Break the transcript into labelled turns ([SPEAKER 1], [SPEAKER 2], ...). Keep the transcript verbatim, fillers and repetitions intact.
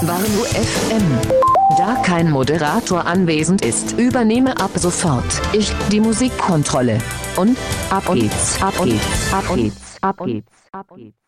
[SPEAKER 1] Warn-U F M. Da kein Moderator anwesend ist, übernehme ab sofort ich die Musikkontrolle. Und ab geht's, ab geht's, ab geht's, ab geht's, ab geht's.